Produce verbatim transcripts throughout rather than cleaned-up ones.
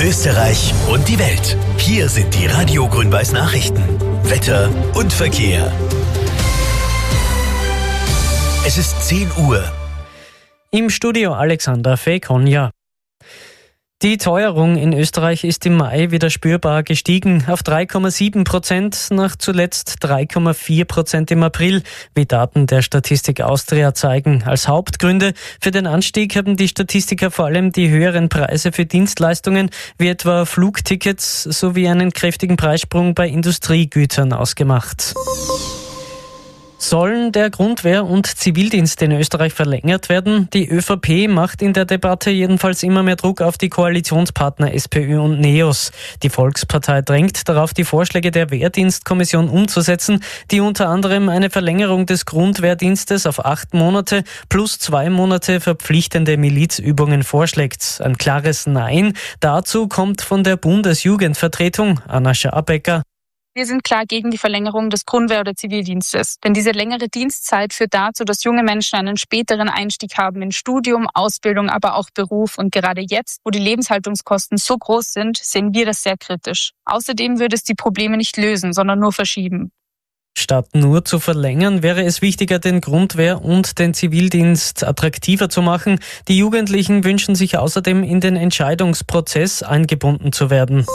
Österreich und die Welt. Hier sind die Radio Grün-Weiß Nachrichten. Wetter und Verkehr. Es ist zehn Uhr. Im Studio Alexander Fekonja. Die Teuerung in Österreich ist im Mai wieder spürbar gestiegen auf drei Komma sieben Prozent, nach zuletzt drei Komma vier Prozent im April, wie Daten der Statistik Austria zeigen. Als Hauptgründe für den Anstieg haben die Statistiker vor allem die höheren Preise für Dienstleistungen, wie etwa Flugtickets, sowie einen kräftigen Preissprung bei Industriegütern ausgemacht. Sollen der Grundwehr- und Zivildienst in Österreich verlängert werden? Die ÖVP macht in der Debatte jedenfalls immer mehr Druck auf die Koalitionspartner SPÖ und NEOS. Die Volkspartei drängt darauf, die Vorschläge der Wehrdienstkommission umzusetzen, die unter anderem eine Verlängerung des Grundwehrdienstes auf acht Monate plus zwei Monate verpflichtende Milizübungen vorschlägt. Ein klares Nein dazu kommt von der Bundesjugendvertretung, Anna Scharbecker. Wir sind klar gegen die Verlängerung des Grundwehr- oder Zivildienstes. Denn diese längere Dienstzeit führt dazu, dass junge Menschen einen späteren Einstieg haben in Studium, Ausbildung, aber auch Beruf. Und gerade jetzt, wo die Lebenshaltungskosten so groß sind, sehen wir das sehr kritisch. Außerdem würde es die Probleme nicht lösen, sondern nur verschieben. Statt nur zu verlängern, wäre es wichtiger, den Grundwehr- und den Zivildienst attraktiver zu machen. Die Jugendlichen wünschen sich außerdem, in den Entscheidungsprozess eingebunden zu werden.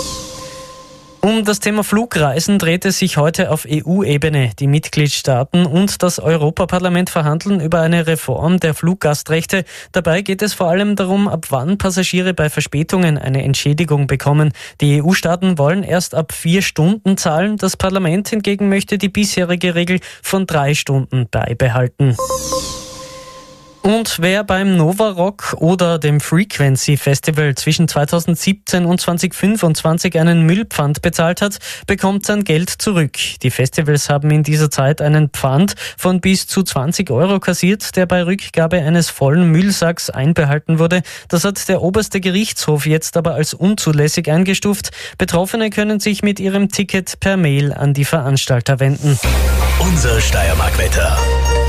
Um das Thema Flugreisen dreht es sich heute auf E U-Ebene. Die Mitgliedstaaten und das Europaparlament verhandeln über eine Reform der Fluggastrechte. Dabei geht es vor allem darum, ab wann Passagiere bei Verspätungen eine Entschädigung bekommen. Die E U-Staaten wollen erst ab vier Stunden zahlen. Das Parlament hingegen möchte die bisherige Regel von drei Stunden beibehalten. Und wer beim Nova Rock oder dem Frequency Festival zwischen zweitausendsiebzehn und zweitausendfünfundzwanzig einen Müllpfand bezahlt hat, bekommt sein Geld zurück. Die Festivals haben in dieser Zeit einen Pfand von bis zu zwanzig Euro kassiert, der bei Rückgabe eines vollen Müllsacks einbehalten wurde. Das hat der oberste Gerichtshof jetzt aber als unzulässig eingestuft. Betroffene können sich mit ihrem Ticket per Mail an die Veranstalter wenden. Unser Steiermark-Wetter.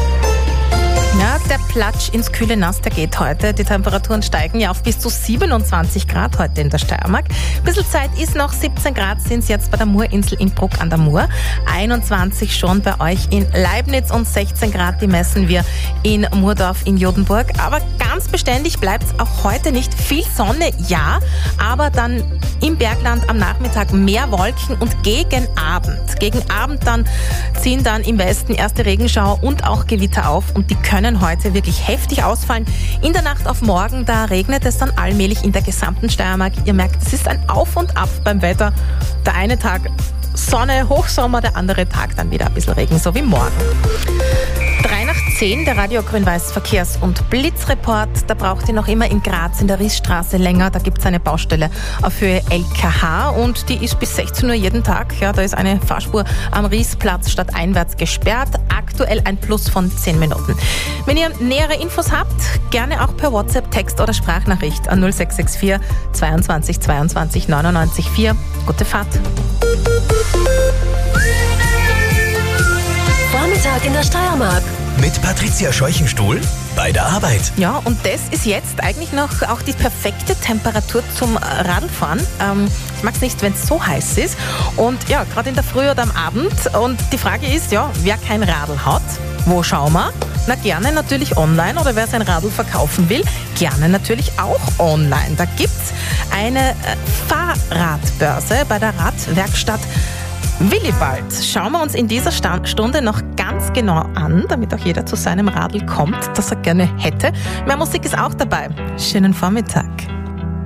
Ja, der Platsch ins kühle Nass, der geht heute. Die Temperaturen steigen ja auf bis zu siebenundzwanzig Grad heute in der Steiermark. Ein bisschen Zeit ist noch, siebzehn Grad sind es jetzt bei der Murinsel in Bruck an der Mur. einundzwanzig schon bei euch in Leibniz und sechzehn Grad, die messen wir in Murdorf in Jodenburg. Aber ganz beständig bleibt es auch heute nicht. Viel Sonne, ja, aber dann im Bergland am Nachmittag mehr Wolken und gegen Abend. Gegen Abend dann ziehen dann im Westen erste Regenschauer und auch Gewitter auf und die können heute wirklich heftig ausfallen. In der Nacht auf morgen, da regnet es dann allmählich in der gesamten Steiermark. Ihr merkt, es ist ein Auf und Ab beim Wetter. Der eine Tag Sonne, Hochsommer, der andere Tag dann wieder ein bisschen Regen, so wie morgen. drei nach zehn, der Radio Grün-Weiß Verkehrs- und Blitzreport. Da braucht ihr noch immer in Graz in der Riesstraße länger. Da gibt es eine Baustelle auf Höhe L K H und die ist bis sechzehn Uhr jeden Tag. Ja, da ist eine Fahrspur am Riesplatz stadteinwärts gesperrt. Aktuell ein Plus von zehn Minuten. Wenn ihr nähere Infos habt, gerne auch per WhatsApp, Text oder Sprachnachricht an null sechs sechs vier zweiundzwanzig zweiundzwanzig neunundneunzig vier. Gute Fahrt. Vormittag in der Steiermark. Mit Patricia Scheuchenstuhl bei der Arbeit. Ja, und das ist jetzt eigentlich noch auch die perfekte Temperatur zum Radlfahren. Ähm, ich mag es nicht, wenn es so heiß ist. Und ja, gerade in der Früh oder am Abend. Und die Frage ist, ja, wer kein Radl hat, wo schauen wir? Na, gerne natürlich online, oder wer sein Radl verkaufen will, gerne natürlich auch online. Da gibt's eine äh, Fahrradbörse bei der Radwerkstatt Willibald. Schauen wir uns in dieser Stunde noch ganz genau an, damit auch jeder zu seinem Radl kommt, das er gerne hätte. Mehr Musik ist auch dabei. Schönen Vormittag.